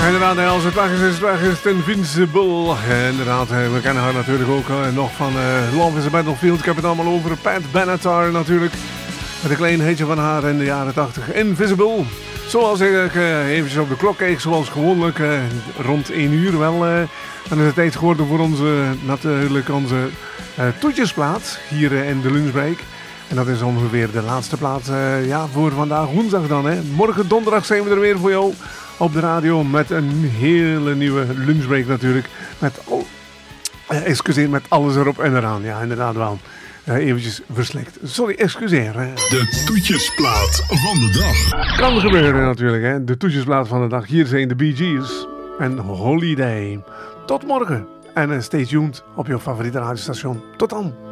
Inderdaad, als het weg is het Invincible. Inderdaad, we kennen haar natuurlijk ook nog van Love is a Battlefield. Ik heb het allemaal over Pat Benatar natuurlijk. Met een klein hitje van haar in de jaren 80. Invisible. Zoals ik eventjes op de klok keek, zoals gewoonlijk rond 1 uur wel. Dan is het tijd geworden voor onze toetjesplaat hier in de lunchbreak. En dat is ongeveer de laatste plaat voor vandaag woensdag dan. Hè. Morgen donderdag zijn we er weer voor jou op de radio met een hele nieuwe lunchbreak natuurlijk. Met alles erop en eraan. Ja, inderdaad wel. Eventjes verslikt. Sorry, excuseer. Hè. De toetjesplaat van de dag. Kan gebeuren natuurlijk. Hè. De toetjesplaat van de dag. Hier zijn de Bee Gees en Holiday. Tot morgen. En stay tuned op jouw favoriete radiostation. Tot dan.